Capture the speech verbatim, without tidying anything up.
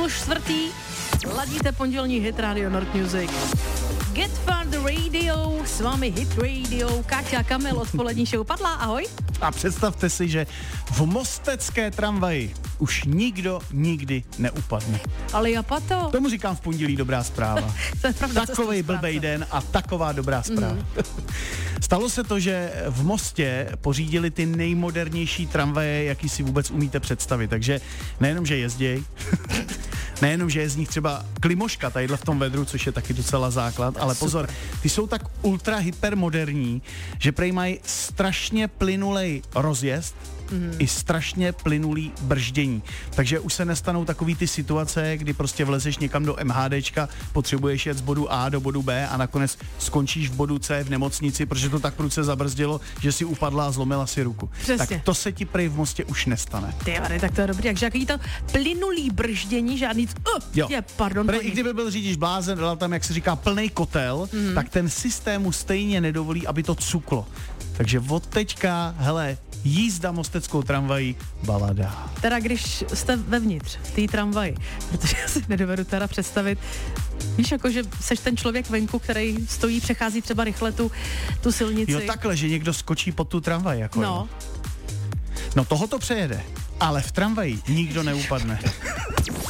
půl čtvrtý, ladíte pondělní hit Radio Nord Music. Get Far the Radio, s vámi Hit Radio, Káťa Kamil, odpolední show padla, ahoj. A představte si, že v mostecké tramvaji už nikdo nikdy neupadne. Ale japato. Tomu říkám v pondělí dobrá zpráva. To je pravda. Takovej blbej den a taková dobrá zpráva. Mm. Stalo se to, že v Mostě pořídili ty nejmodernější tramvaje, jaký si vůbec umíte představit. Takže nejenom, že jezděj, nejenom, že je z nich třeba klimoška tadyhle v tom vedru, což je taky docela základ, ale pozor, ty jsou tak ultra hypermoderní, že prej mají strašně plynulej rozjezd, Mm. i strašně plynulý brždění. Takže už se nestanou takový ty situace, kdy prostě vlezeš někam do MHDčka, potřebuješ jet z bodu A do bodu B a nakonec skončíš v bodu C v nemocnici, protože to tak prudce zabrzdilo, že si upadla a zlomila si ruku. Přesně. Tak to se ti prej v Mostě už nestane. Ty vary, tak to je dobrý. Takže jaký to plynulý brždění, žádný... Uh, jo. Je, pardon. Prej, i kdyby byl řidič blázen, dal tam, jak se říká, plnej kotel, mm. tak ten systému stejně nedovolí, aby to cuklo. Takže od teďka, hele, jízda mosteckou tramvají, balada. Teda když jste vevnitř v té tramvaji, protože já si nedovedu teda představit, víš, jako, že seš ten člověk venku, který stojí, přechází třeba rychle tu, tu silnici. Jo, takhle, že někdo skočí pod tu tramvaj, jako no. No toho to přejede, ale v tramvaji nikdo neupadne.